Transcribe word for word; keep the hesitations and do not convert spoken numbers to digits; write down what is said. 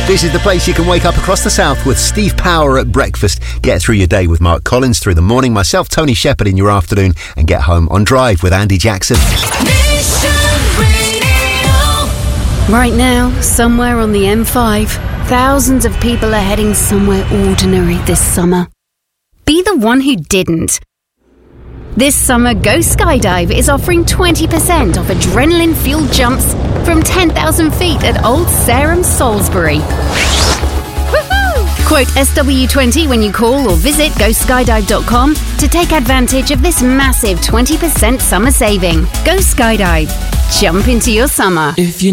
This is the place you can wake up across the south with Steve Power at breakfast. Get through your day with Mark Collins through the morning, myself, Tony Shepherd in your afternoon, and get home on Drive with Andy Jackson. Right now, somewhere on the M five, thousands of people are heading somewhere ordinary this summer. Be the one who didn't. This summer, Go Skydive is offering twenty percent off adrenaline-fueled jumps from ten thousand feet at Old Sarum, Salisbury. Woohoo! Quote S W twenty when you call or visit go skydive dot com to take advantage of this massive twenty percent summer saving. Go Skydive. Jump into your summer. If you